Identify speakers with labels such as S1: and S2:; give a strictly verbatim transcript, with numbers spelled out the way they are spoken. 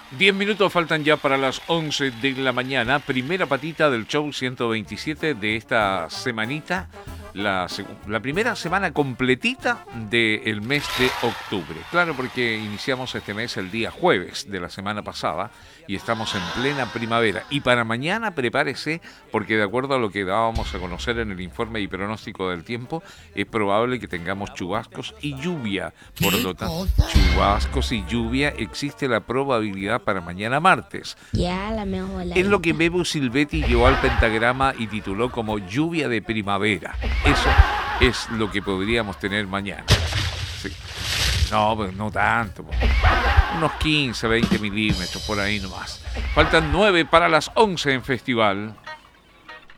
S1: Diez minutos faltan ya para las once de la mañana. Primera patita del show ciento veintisiete de esta semanita. La, la primera semana completita del mes de octubre. Claro, porque iniciamos este mes el día jueves de la semana pasada y estamos en plena primavera. Y para mañana prepárese, porque de acuerdo a lo que dábamos a conocer en el informe y pronóstico del tiempo, es probable que tengamos chubascos y lluvia. Por lo tanto, chubascos y lluvia, existe la probabilidad para mañana martes.
S2: Ya, la mejor.
S1: Es lo que Bebo Silvetti llevó al pentagrama y tituló como lluvia de primavera. Eso es lo que podríamos tener mañana. Sí. No, pues no tanto. Pues. Unos quince, veinte milímetros por ahí nomás. Faltan nueve para las once en festival.